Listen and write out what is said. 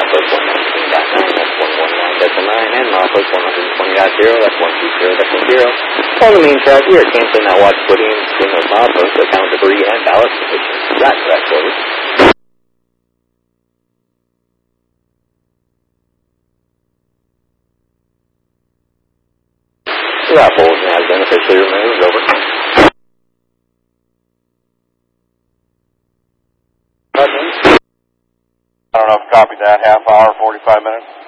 milepost 119.9, that's 119.9, and milepost 120.0, that's 120.0. On the main track, we are canceling that watch footing between those mileposts to account debris and ballast conditions. That's correct, quarters. That bulletin has been officially removed. Over. I don't know if I copied that. Half hour, 45 minutes.